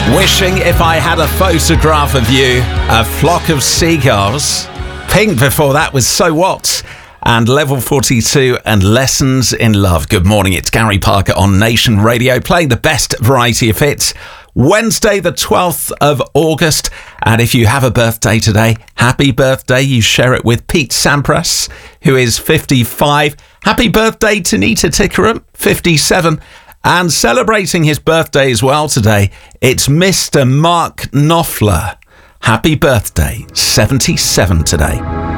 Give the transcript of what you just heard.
Wishing if I had a photograph of you, a flock of seagulls. Pink before that was So What? And Level 42 and Lessons in Love. Good morning, it's Gary Parker on Nation Radio, playing the best variety of hits. Wednesday, the 12th of August. And if you have a birthday today, happy birthday. You share it with Pete Sampras, who is 55. Happy birthday to Nita Tickerham, 57. And celebrating his birthday as well today, it's Mr. Mark Knopfler. Happy birthday, 77 today.